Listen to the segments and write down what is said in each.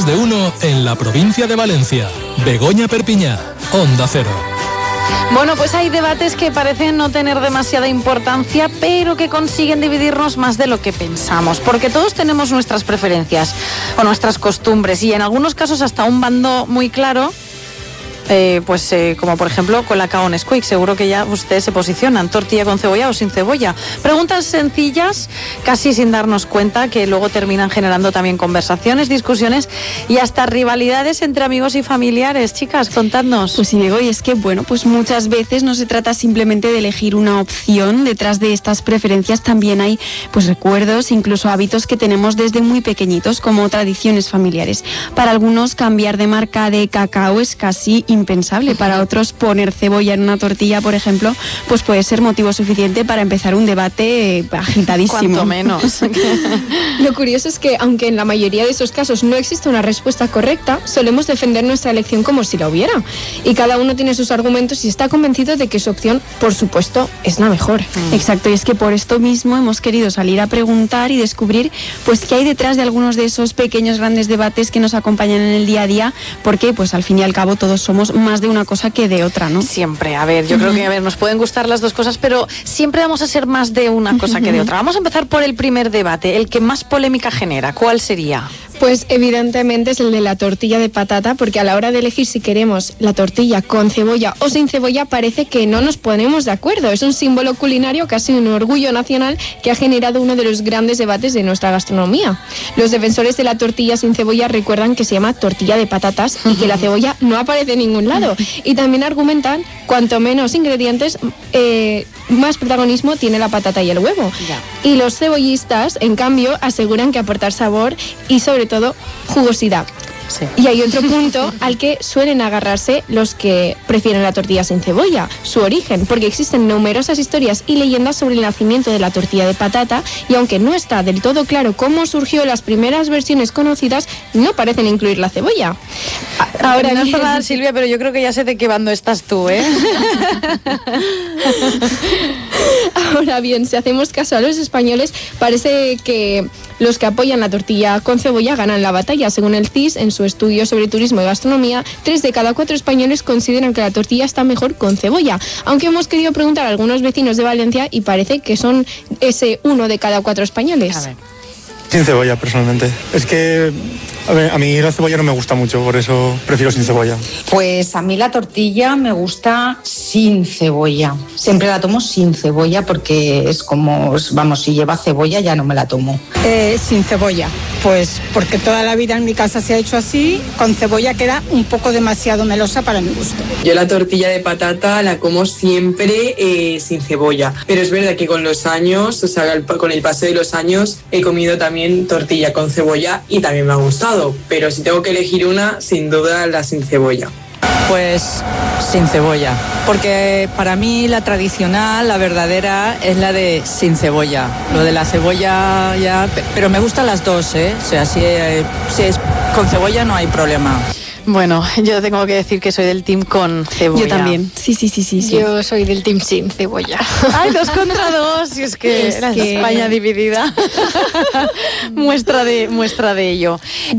más de uno en la provincia de Valencia. Begoña Perpiñá, Onda Cero. Bueno, pues hay debates que parecen no tener demasiada importancia, pero que consiguen dividirnos más de lo que pensamos, porque todos tenemos nuestras preferencias o nuestras costumbres y en algunos casos hasta un bando muy claro. Como por ejemplo Colacao Nesquik, seguro que ya ustedes se posicionan, tortilla con cebolla o sin cebolla. Preguntas sencillas, casi sin darnos cuenta, que luego terminan generando también conversaciones, discusiones y hasta rivalidades entre amigos y familiares. Chicas, contadnos. Pues sí, Diego, y es que bueno, pues muchas veces no se trata simplemente de elegir una opción. Detrás de estas preferencias también hay pues recuerdos, incluso hábitos que tenemos desde muy pequeñitos, como tradiciones familiares. Para algunos cambiar de marca de cacao es casi impensable. Para otros, poner cebolla en una tortilla, por ejemplo, pues puede ser motivo suficiente para empezar un debate agitadísimo. Cuanto menos. Lo curioso es que, aunque en la mayoría de esos casos no existe una respuesta correcta, solemos defender nuestra elección como si la hubiera. Y cada uno tiene sus argumentos y está convencido de que su opción, por supuesto, es la mejor. Exacto, y es que por esto mismo hemos querido salir a preguntar y descubrir pues qué hay detrás de algunos de esos pequeños grandes debates que nos acompañan en el día a día, porque pues al fin y al cabo todos somos más de una cosa que de otra, ¿no? Siempre, a ver, yo creo que nos pueden gustar las dos cosas, pero siempre vamos a ser más de una cosa que de otra. Vamos a empezar por el primer debate, el que más polémica genera. ¿Cuál sería? Pues evidentemente es el de la tortilla de patata, porque a la hora de elegir si queremos la tortilla con cebolla o sin cebolla parece que no nos ponemos de acuerdo. Es un símbolo culinario, casi un orgullo nacional, que ha generado uno de los grandes debates de nuestra gastronomía. Los defensores de la tortilla sin cebolla recuerdan que se llama tortilla de patatas y que la cebolla no aparece en ningún lado. Y también argumentan cuanto menos ingredientes, más protagonismo tiene la patata y el huevo. Ya. Y los cebollistas, en cambio, aseguran que aportar sabor y sobre todo jugosidad. Sí. Y hay otro punto al que suelen agarrarse los que prefieren la tortilla sin cebolla, su origen, porque existen numerosas historias y leyendas sobre el nacimiento de la tortilla de patata, y aunque no está del todo claro cómo surgió, las primeras versiones conocidas no parecen incluir la cebolla. Ahora no es por nada, Silvia, pero yo creo que ya sé de qué bando estás tú, ¿eh? Ahora bien, si hacemos caso a los españoles, parece que los que apoyan la tortilla con cebolla ganan la batalla. Según el CIS, en su estudio sobre turismo y gastronomía, 3 de cada 4 españoles consideran que la tortilla está mejor con cebolla. Aunque hemos querido preguntar a algunos vecinos de Valencia y parece que son ese 1 de cada 4 españoles. A ver. Sin cebolla, personalmente. Es que a mí la cebolla no me gusta mucho, por eso prefiero sin cebolla. Pues a mí la tortilla me gusta sin cebolla. Siempre la tomo sin cebolla porque es como, vamos, si lleva cebolla ya no me la tomo. Sin cebolla, pues porque toda la vida en mi casa se ha hecho así. Con cebolla queda un poco demasiado melosa para mi gusto. Yo la tortilla de patata la como siempre sin cebolla, pero es verdad que con los años, o sea, con el paso de los años he comido también tortilla con cebolla y también me ha gustado, pero si tengo que elegir una, sin duda la sin cebolla. Pues sin cebolla, porque para mí la tradicional, la verdadera, es la de sin cebolla. Lo de la cebolla ya, pero me gustan las dos, ¿eh? O sea, si es con cebolla no hay problema. Bueno, yo tengo que decir que soy del team con cebolla. Yo también, sí. Yo soy del team sin cebolla. Ay, 2 contra 2, y es que España dividida. muestra de ello.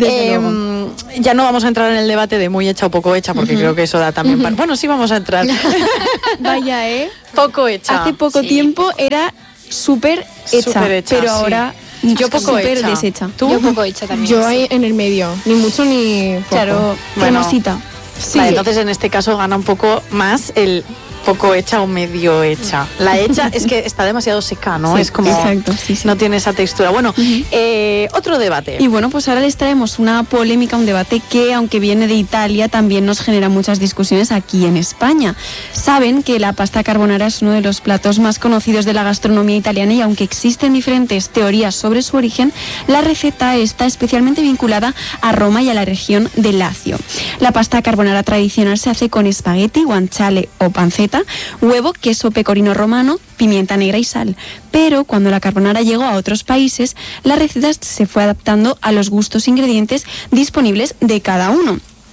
Ya no vamos a entrar en el debate de muy hecha o poco hecha, porque creo que eso da también para... Bueno, sí vamos a entrar. Vaya, Poco hecha. Hace poco tiempo era súper hecha, pero sí. ahora... Yo poco hecha. Deshecha. ¿Tú? Yo poco hecha también. Yo ahí en el medio, ni mucho ni poco. Claro, cremosita. Sí. Vale, entonces en este caso gana un poco más el poco hecha o medio hecha. La hecha es que está demasiado seca, ¿no? Sí, es como... exacto, sí. No tiene esa textura. Bueno, otro debate. Y bueno, pues ahora les traemos una polémica, un debate que, aunque viene de Italia, también nos genera muchas discusiones aquí en España. Saben que la pasta carbonara es uno de los platos más conocidos de la gastronomía italiana y aunque existen diferentes teorías sobre su origen, la receta está especialmente vinculada a Roma y a la región de Lacio. La pasta carbonara tradicional se hace con espagueti, guanciale o panceta, huevo, queso pecorino romano, pimienta negra y sal. Pero cuando la carbonara llegó a otros países, la receta se fue adaptando a los gustos e ingredientes disponibles de cada uno.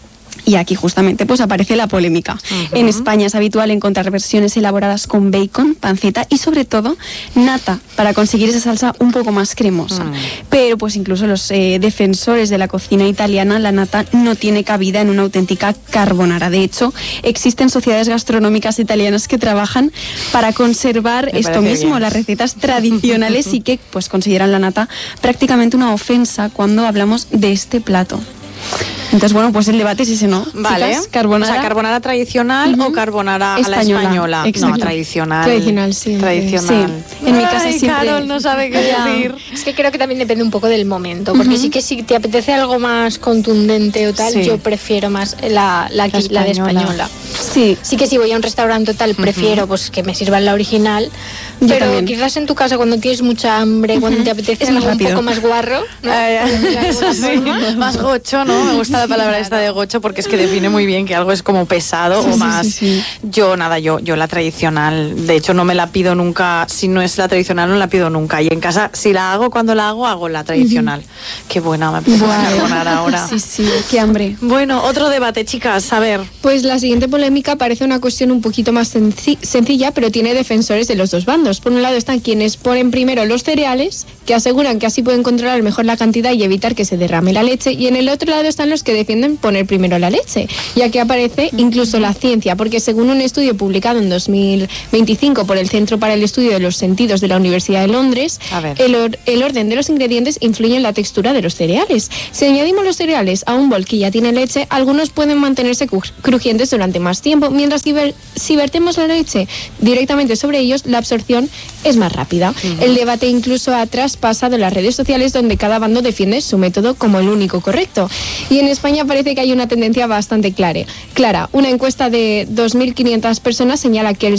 Y aquí justamente pues aparece la polémica. En España es habitual encontrar versiones elaboradas con bacon, panceta y sobre todo nata para conseguir esa salsa un poco más cremosa. Pero pues incluso los defensores de la cocina italiana, la nata no tiene cabida en una auténtica carbonara. De hecho, existen sociedades gastronómicas italianas que trabajan para conservar esto mismo, bien, las recetas tradicionales y que pues consideran la nata prácticamente una ofensa cuando hablamos de este plato. Entonces, bueno, pues el debate es ese, ¿no? Vale. Chicas, carbonara. O sea, carbonara tradicional o carbonara a la española. Exacto. No, tradicional. Tradicional, sí. Tradicional. Sí. En mi casa siempre... Carol no sabe qué decir. Es que creo que también depende un poco del momento, porque sí que si te apetece algo más contundente o tal, yo prefiero más la de española. Sí. Sí que si voy a un restaurante o tal, prefiero pues que me sirvan la original, pero quizás en tu casa cuando tienes mucha hambre, cuando te apetece algo un poco más guarro, ¿no? Eso sí, más gocho, ¿no? Me gusta la palabra esta de gocho porque es que define muy bien que algo es como pesado o más. Sí. Yo la tradicional, de hecho no me la pido nunca, si no es la tradicional no la pido nunca. Y en casa, si la hago, cuando la hago la tradicional. Qué buena me puedo carbonar ahora. Sí, qué hambre. Bueno, otro debate, chicas, a ver. Pues la siguiente polémica parece una cuestión un poquito más sencilla, pero tiene defensores de los dos bandos. Por un lado están quienes ponen primero los cereales, que aseguran que así pueden controlar mejor la cantidad y evitar que se derrame la leche, y en el otro lado están los que defienden poner primero la leche. Y aquí aparece incluso la ciencia, porque según un estudio publicado en 2025 por el Centro para el Estudio de los Sentidos de la Universidad de Londres, el orden de los ingredientes influye en la textura de los cereales. Si añadimos los cereales a un bol que ya tiene leche, algunos pueden mantenerse crujientes durante más tiempo, mientras que si vertemos la leche directamente sobre ellos, la absorción es más rápida. El debate incluso ha traspasado las redes sociales, donde cada bando defiende su método como el único correcto. Y en España parece que hay una tendencia bastante clara. Una encuesta de 2.500 personas señala que el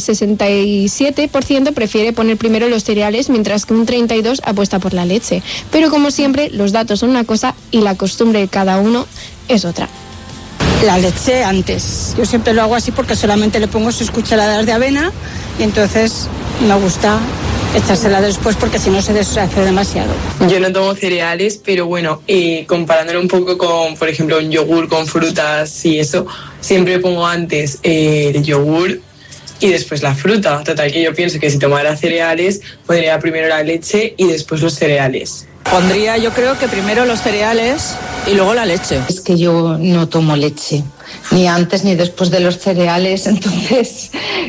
67% prefiere poner primero los cereales, mientras que un 32% apuesta por la leche. Pero como siempre, los datos son una cosa y la costumbre de cada uno es otra. La leche antes. Yo siempre lo hago así porque solamente le pongo 6 cucharadas de avena y entonces me gusta echársela después porque si no se deshace demasiado. Yo no tomo cereales, pero bueno, comparándolo un poco con, por ejemplo, un yogur con frutas y eso, siempre pongo antes el yogur y después la fruta. Total, que yo pienso que si tomara cereales, pondría primero la leche y después los cereales. Pondría, yo creo que primero los cereales y luego la leche. Es que yo no tomo leche, ni antes ni después de los cereales, entonces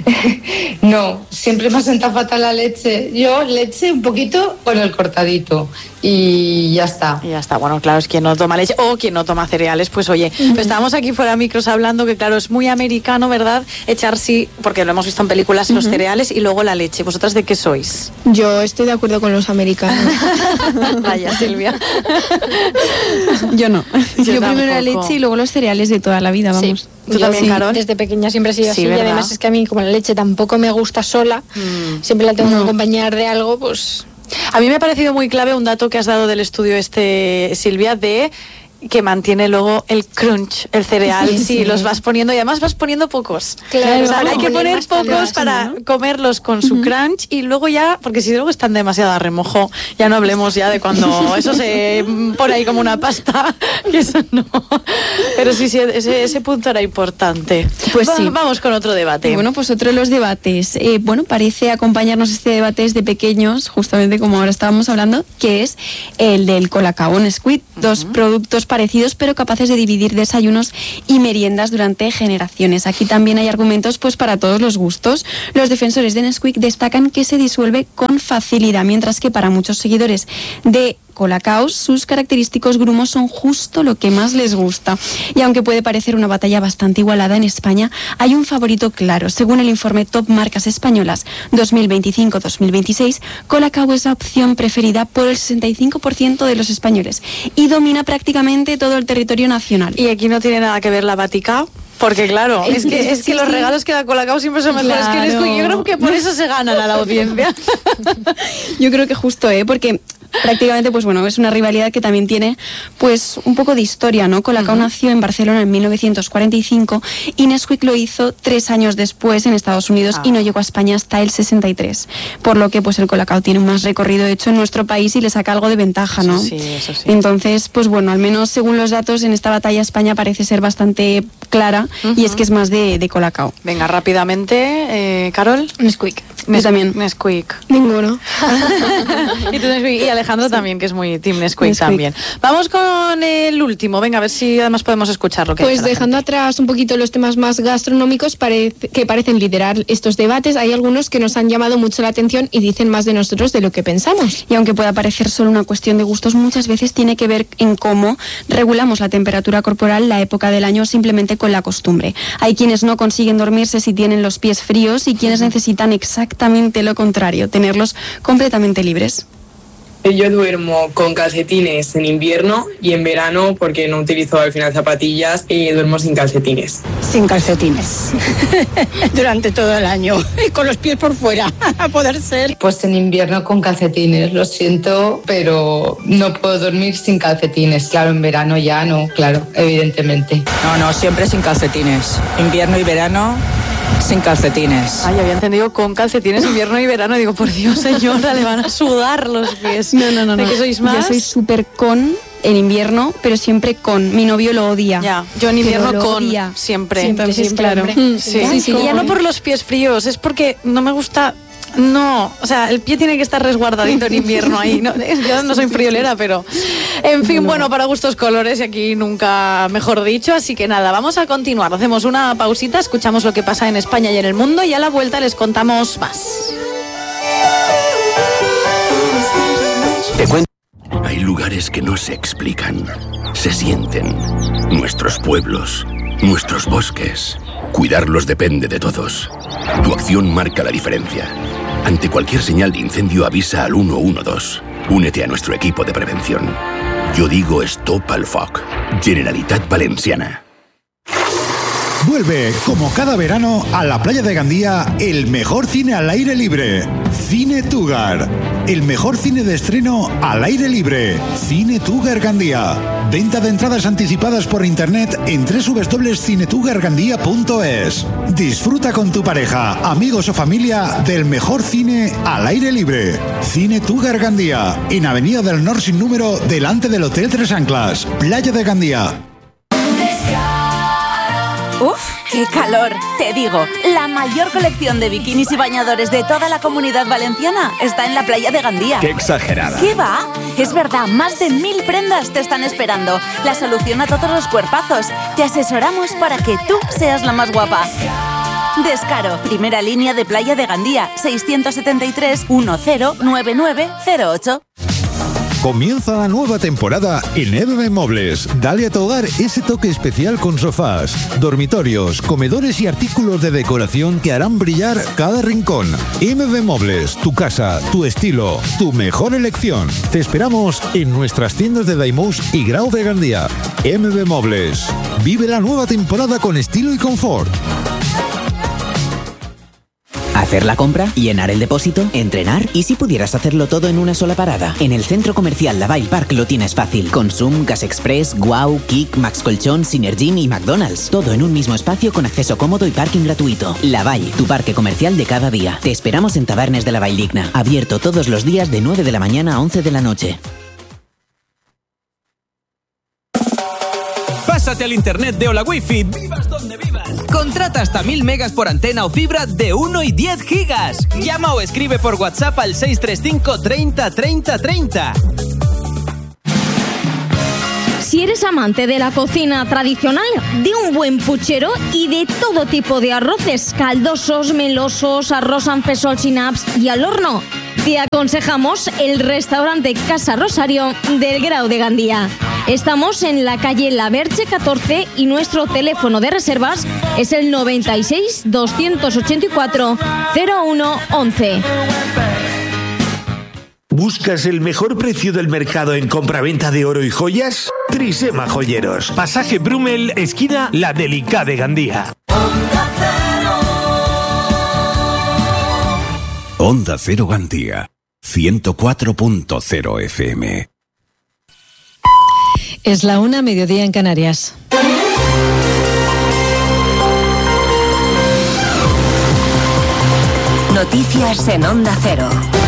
no, siempre me ha sentado fatal la leche. Yo leche un poquito con el cortadito y ya está. Y ya está, bueno, claro, es quien no toma leche o quien no toma cereales, pues oye, pues estábamos aquí fuera de micros hablando que claro, es muy americano, ¿verdad? Echar sí, porque lo hemos visto en películas, los cereales y luego la leche. ¿Vosotras de qué sois? Yo estoy de acuerdo con los americanos. Vaya, Silvia. Yo no. Yo tampoco. primero la leche y luego los cereales de toda la vida, vamos. Sí. ¿Tú también, Carol? Desde pequeña siempre he sido así, y ¿verdad? además es que a mí como la leche tampoco me gusta sola, siempre la tengo que acompañar de algo, pues... A mí me ha parecido muy clave un dato que has dado del estudio Silvia, de que mantiene luego el crunch, el cereal, sí, los vas poniendo y además vas poniendo pocos. Claro, o sea, hay que poner pocos para comerlos con su crunch y luego ya, porque si luego están demasiado a remojo, ya no hablemos ya de cuando eso se pone ahí como una pasta, que eso no. Pero sí, ese punto era importante. Pues sí. Vamos con otro debate. Bueno, pues otro de los debates. Parece acompañarnos este debate desde pequeños, justamente como ahora estábamos hablando, que es el del Colacao Nesquik. Dos productos parecidos pero capaces de dividir desayunos y meriendas durante generaciones. Aquí también hay argumentos pues para todos los gustos. Los defensores de Nesquik destacan que se disuelve con facilidad, mientras que para muchos seguidores de Colacao, sus característicos grumos son justo lo que más les gusta. Y aunque puede parecer una batalla bastante igualada, en España hay un favorito claro. Según el informe Top Marcas Españolas 2025-2026, Colacao es la opción preferida por el 65% de los españoles y domina prácticamente todo el territorio nacional. Y aquí no tiene nada que ver la Vaticao. Porque claro, es que los regalos que da Colacao siempre son mejores que Nesquik. Yo creo que por eso se ganan a la audiencia. Yo creo que justo, porque Prácticamente, pues bueno, es una rivalidad que también tiene pues un poco de historia, ¿no? Colacao nació en Barcelona en 1945 y Nesquik lo hizo 3 años después en Estados Unidos y no llegó a España hasta el 63. Por lo que pues el Colacao tiene más recorrido hecho en nuestro país y le saca algo de ventaja, ¿no? Eso sí. Entonces, pues bueno, al menos según los datos en esta batalla España parece ser bastante clara y es que es más de Colacao. Venga, rápidamente, Carol. Nesquik. Yo también. Nesquik. Ninguno. Y tú Nesquik. Y Alejandro también, que es muy team Nesquik también. Vamos con el último. Venga, a ver si además podemos escuchar lo que Pues dejando atrás un poquito los temas más gastronómicos que parecen liderar estos debates, hay algunos que nos han llamado mucho la atención y dicen más de nosotros de lo que pensamos. Y aunque pueda parecer solo una cuestión de gustos, muchas veces tiene que ver en cómo regulamos la temperatura corporal, la época del año, simplemente con la costumbre. Hay quienes no consiguen dormirse si tienen los pies fríos y quienes necesitan exactamente lo contrario, tenerlos completamente libres. Yo duermo con calcetines en invierno y en verano, porque no utilizo al final zapatillas, duermo sin calcetines. Sin calcetines. Durante todo el año. Y con los pies por fuera, a poder ser. Pues en invierno con calcetines, lo siento, pero no puedo dormir sin calcetines. Claro, en verano ya no, claro, evidentemente. No, siempre sin calcetines. Invierno y verano, sin calcetines. Ay, había entendido con calcetines invierno y verano. Digo, por Dios, señora, le van a sudar los pies. No. ¿De qué sois más? Yo soy súper con en invierno, pero siempre con. Mi novio lo odia. Ya, yo en invierno con. Odia. Siempre. Claro. Sí. Sí. Y ya no por los pies fríos, es porque no me gusta. No, o sea, el pie tiene que estar resguardadito en invierno ahí. No, yo no soy friolera, pero... En fin, bueno, para gustos colores y aquí nunca mejor dicho. Así que nada, vamos a continuar. Hacemos una pausita, escuchamos lo que pasa en España y en el mundo y a la vuelta les contamos más. Te cuento. Hay lugares que no se explican, se sienten. Nuestros pueblos, nuestros bosques. Cuidarlos depende de todos. Tu acción marca la diferencia. Ante cualquier señal de incendio avisa al 112. Únete a nuestro equipo de prevención. Yo digo Stop al Foc. Generalitat Valenciana. Vuelve, como cada verano, a la playa de Gandía, el mejor cine al aire libre. Cine Tugar. El mejor cine de estreno al aire libre. Cine Tugar Gandía. Venta de entradas anticipadas por internet en www.cinetugargandía.es. Disfruta con tu pareja, amigos o familia del mejor cine al aire libre. Cine Tugar Gandía. En Avenida del Nord sin número, delante del Hotel Tres Anclas. Playa de Gandía. ¡Uf! ¡Qué calor! Te digo, la mayor colección de bikinis y bañadores de toda la Comunidad Valenciana está en la playa de Gandía. ¡Qué exagerada! ¿Qué va? Es verdad, más de 1000 prendas te están esperando. La solución a todos los cuerpazos. Te asesoramos para que tú seas la más guapa. Descaro, primera línea de playa de Gandía, 673 109908. Comienza la nueva temporada en MB Mobles. Dale a tu hogar ese toque especial con sofás, dormitorios, comedores y artículos de decoración que harán brillar cada rincón. MB Mobles, tu casa, tu estilo, tu mejor elección. Te esperamos en nuestras tiendas de Daimús y Grau de Gandía. MB Mobles. Vive la nueva temporada con estilo y confort. Hacer la compra, llenar el depósito, entrenar y si pudieras hacerlo todo en una sola parada. En el centro comercial Lavalle Park lo tienes fácil. Consum, Gas Express, Guau, Kik, Max Colchón, Synergym y McDonald's. Todo en un mismo espacio con acceso cómodo y parking gratuito. Lavalle, tu parque comercial de cada día. Te esperamos en Tabernes de la Valldigna. Abierto todos los días de 9 de la mañana a 11 de la noche. Pásate al internet de Hola Wifi, vivas donde vivas. Contrata hasta 1000 megas por antena o fibra de 1 y 10 gigas. Llama o escribe por WhatsApp al 635 30 30 30. Si eres amante de la cocina tradicional, de un buen puchero y de todo tipo de arroces, caldosos, melosos, arroz amb fesols y naps y al horno, te aconsejamos el restaurante Casa Rosario del Grau de Gandía. Estamos en la calle La Verge 14 y nuestro teléfono de reservas es el 96 284 0111. ¿Buscas el mejor precio del mercado en compraventa de oro y joyas? Trisema Joyeros. Pasaje Brumel, esquina La Delicada de Gandía. Onda Cero Gandía. 104.0 FM. Es la 1, mediodía en Canarias. Noticias en Onda Cero.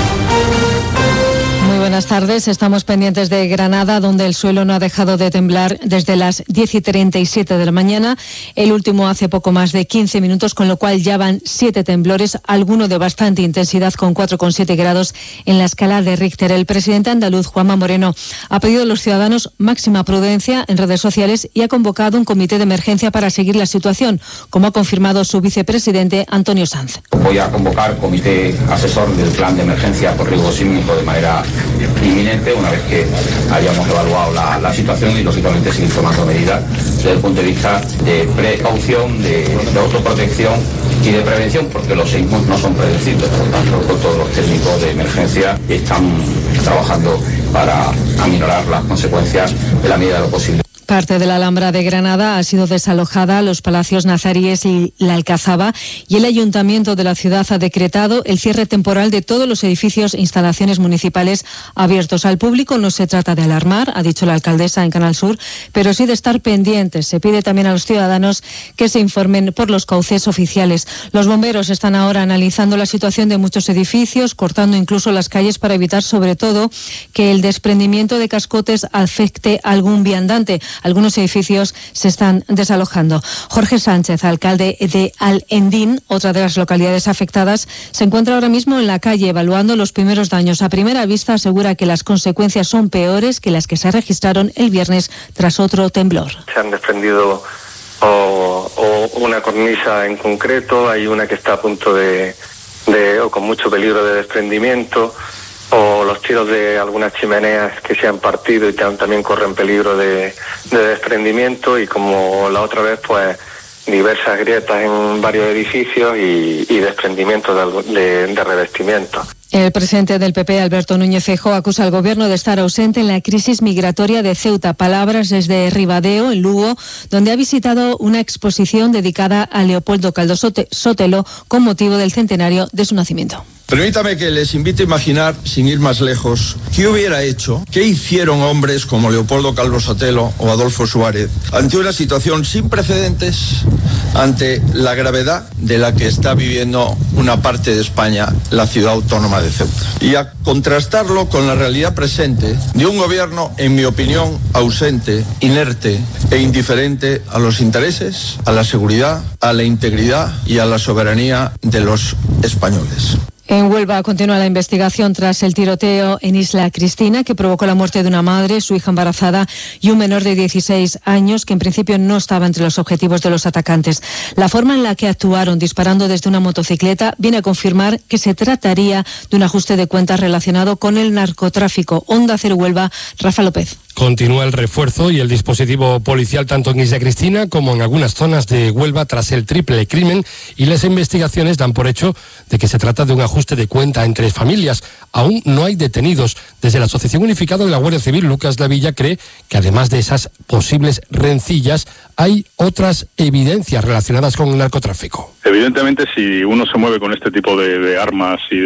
Muy buenas tardes. Estamos pendientes de Granada, donde el suelo no ha dejado de temblar desde las 10:37 de la mañana. El último hace poco más de 15 minutos, con lo cual ya van 7 temblores, alguno de bastante intensidad con 4,7 grados en la escala de Richter. El presidente andaluz, Juanma Moreno, ha pedido a los ciudadanos máxima prudencia en redes sociales y ha convocado un comité de emergencia para seguir la situación, como ha confirmado su vicepresidente, Antonio Sanz. Voy a convocar comité asesor del plan de emergencia por riesgo sísmico de manera inminente, una vez que hayamos evaluado la situación, y lógicamente seguir tomando medidas desde el punto de vista de precaución, de autoprotección y de prevención, porque los sismos no son predecibles. Por lo tanto, todos los técnicos de emergencia están trabajando para aminorar las consecuencias de la medida de lo posible. Parte de la Alhambra de Granada ha sido desalojada, los palacios nazaríes y la Alcazaba, y el Ayuntamiento de la ciudad ha decretado el cierre temporal de todos los edificios e instalaciones municipales abiertos al público. No se trata de alarmar, ha dicho la alcaldesa en Canal Sur, pero sí de estar pendientes. Se pide también a los ciudadanos que se informen por los cauces oficiales. Los bomberos están ahora analizando la situación de muchos edificios, cortando incluso las calles para evitar, sobre todo, que el desprendimiento de cascotes afecte a algún viandante. Algunos edificios se están desalojando. Jorge Sánchez, alcalde de Al-Endín, otra de las localidades afectadas, se encuentra ahora mismo en la calle evaluando los primeros daños. A primera vista asegura que las consecuencias son peores que las que se registraron el viernes tras otro temblor. Se han desprendido una cornisa en concreto, hay una que está a punto o con mucho peligro de desprendimiento, o los tiros de algunas chimeneas que se han partido y también corren peligro de desprendimiento, y como la otra vez, pues diversas grietas en varios edificios y desprendimiento de revestimiento. El presidente del PP, Alberto Núñez Feijóo, acusa al gobierno de estar ausente en la crisis migratoria de Ceuta. Palabras desde Ribadeo, en Lugo, donde ha visitado una exposición dedicada a Leopoldo Calvo Sotelo con motivo del centenario de su nacimiento. Permítame que les invite a imaginar, sin ir más lejos, qué hubiera hecho, qué hicieron hombres como Leopoldo Calvo Sotelo o Adolfo Suárez ante una situación sin precedentes, ante la gravedad de la que está viviendo una parte de España, la ciudad autónoma de Ceuta. Y a contrastarlo con la realidad presente de un gobierno, en mi opinión, ausente, inerte e indiferente a los intereses, a la seguridad, a la integridad y a la soberanía de los españoles. En Huelva continúa la investigación tras el tiroteo en Isla Cristina, que provocó la muerte de una madre, su hija embarazada y un menor de 16 años, que en principio no estaba entre los objetivos de los atacantes. La forma en la que actuaron, disparando desde una motocicleta, viene a confirmar que se trataría de un ajuste de cuentas relacionado con el narcotráfico. Onda Cero Huelva, Rafa López. Continúa el refuerzo y el dispositivo policial tanto en Isla Cristina como en algunas zonas de Huelva tras el triple crimen, y las investigaciones dan por hecho de que se trata de un ajuste de cuenta entre familias. Aún no hay detenidos. Desde la Asociación Unificada de la Guardia Civil, Lucas Lavilla cree que además de esas posibles rencillas hay otras evidencias relacionadas con el narcotráfico. Evidentemente, si uno se mueve con este tipo de armas y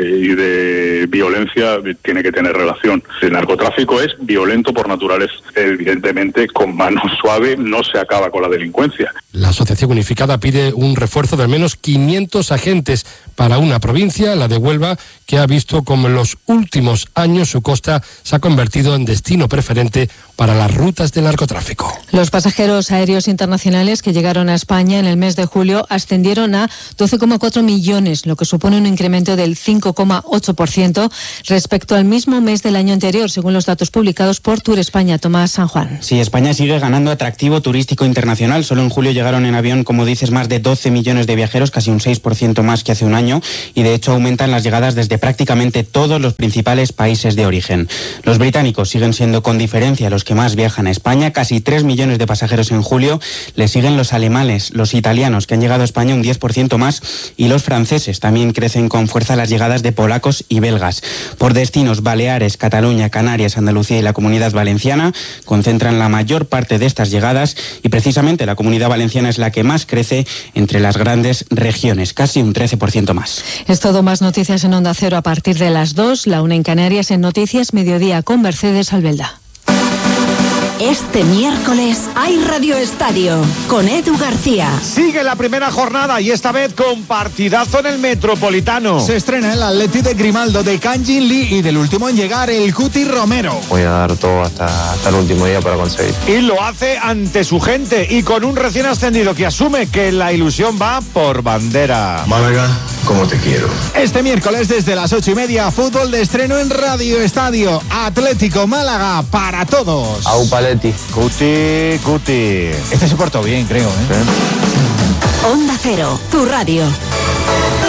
de violencia, tiene que tener relación. El narcotráfico es violento por naturaleza. Evidentemente, con mano suave no se acaba con la delincuencia. La Asociación Unificada pide un refuerzo de al menos 500 agentes para una provincia, la de Huelva, que ha visto como en los últimos años su costa se ha convertido en destino preferente para las rutas de narcotráfico. Los pasajeros aéreos internacionales que llegaron a España en el mes de julio ascendieron a 12,4 millones, lo que supone un incremento del 5,8% respecto al mismo mes del año anterior, según los datos publicados por Tour España. Tomás San Juan. Sí, España sigue ganando atractivo turístico internacional. Solo en julio llegaron en avión, como dices, más de 12 millones de viajeros, casi un 6% más que hace un año, y de hecho aumentan las llegadas desde prácticamente todos los principales países de origen. Los británicos siguen siendo con diferencia los que más viajan a España, casi 3 millones de pasajeros en julio. Le siguen los alemanes, los italianos, que han llegado a España un 10% más, y los franceses. También crecen con fuerza las llegadas de polacos y belgas. Por destinos, Baleares, Cataluña, Canarias, Andalucía y la Comunidad Valenciana concentran la mayor parte de estas llegadas, y precisamente la Comunidad Valenciana Valenciana es la que más crece entre las grandes regiones, casi un 13% más. Es todo, más noticias en Onda Cero a partir de las 2, la 1 en Canarias, en Noticias Mediodía con Mercedes Albelda. Este miércoles hay Radio Estadio con Edu García. Sigue la primera jornada y esta vez con partidazo en el Metropolitano. Se estrena el Atleti de Grimaldo, de Kang-in Lee y del último en llegar, el Cuti Romero. Voy a dar todo hasta el último día para conseguir. Y lo hace ante su gente y con un recién ascendido que asume que la ilusión va por bandera. Málaga, como te quiero. Este miércoles desde las 8:30, fútbol de estreno en Radio Estadio. Atlético Málaga para todos. Paletti. Cuti. Este se portó bien, creo, ¿eh? Onda Cero, tu radio.